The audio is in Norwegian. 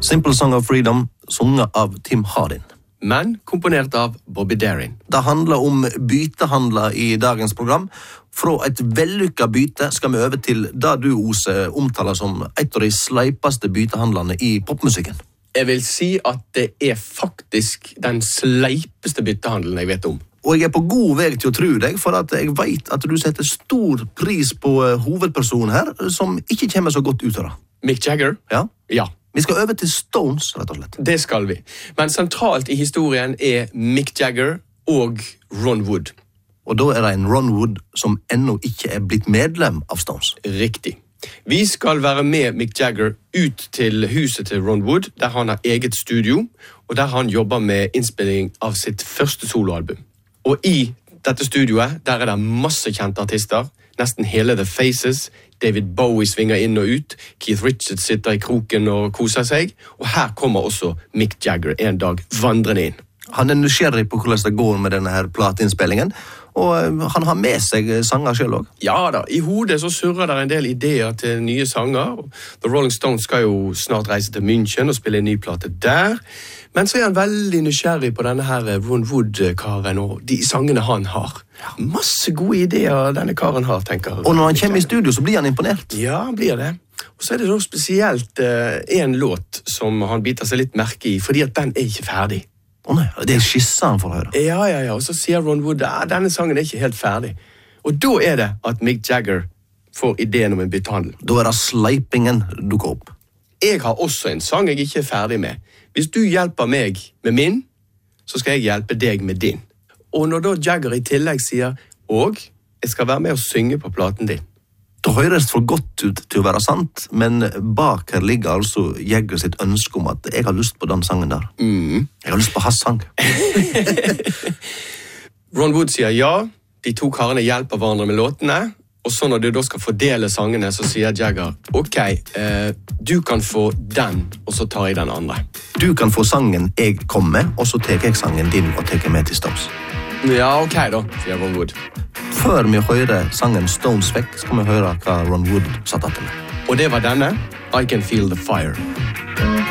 Simple Song of Freedom, sunget av Tim Hardin. Men komponert av Bobby Darin. Det handler om bytehandler i dagens program. Fra et vellykket byte skal vi over til det du, Ose, omtaler som et av de sleipeste bytehandlerne i popmusikken. Jeg vil si at det faktisk den sleipeste byttehandelen jeg vet om. Og jeg på god vei til å tro deg, for at jeg vet at du setter stor pris på hovedpersonen her, som ikke kommer så godt ut av det. Mick Jagger? Ja. Ja. Vi skal over til Stones, rett og slett. Det skal vi. Men sentralt i historien Mick Jagger og Ron Wood. Og da det en Ron Wood som ennå ikke blitt medlem av Stones. Riktig. Vi skal være med Mick Jagger ut til huset til Ron Wood, der han har eget studio, og der han jobber med innspilling av sitt første soloalbum. Og i dette studioet, der det masse kjente artister, nesten hele The Faces, David Bowie svinger inn og ut, Keith Richards sitter i kroken og koser seg, og her kommer også Mick Jagger en dag vandrende inn. Han nysgjerrig på hvordan det går med denne her plateinnspillingen, og han har med seg sanger selv også. Ja da, i hodet så surrer der en del ideer til nye sanger. The Rolling Stones skal jo snart reise til München og spille en ny plate der. Men så han veldig nysgjerrig på denne her Ron Wood-karen og de sangene han har. Masse gode ideer denne karen har, tenker. Og når han kommer i studio så blir han imponert. Ja, han blir det. Og så det da spesielt en låt som han biter seg litt merke i, fordi at den ikke ferdig. Nei, det skisser han for å høre. Ja, og så sier Ron Wood, denne sangen ikke helt ferdig. Og da det at Mick Jagger får ideen om en byttehandel. Da det sleipingen dukker opp. Jeg har også en sang jeg ikke ferdig med. Hvis du hjelper meg med min, så skal jeg hjelpe deg med din. Og når da Jagger i tillegg sier, og jeg skal være med og synge på platen din. Det høres for godt ut til å være sant, men bak her ligger altså Jagger sitt ønske om at jeg har lyst på den sangen der. Jeg har lyst på hans sang. Ron Wood sier ja, de to karene hjelper hverandre med låtene, og så når du da skal fordele sangene, så sier Jagger, ok, du kan få den, og så tar jeg den andre. Du kan få sangen jeg kom med, og så tar jeg sangen din og tar med til Stones. Ja, ok da, sier Ron Wood. Før vi hører sangen Stones vekk, skal vi høre hva Ron Wood satt etter med. Og det var denne, I Can Feel the Fire.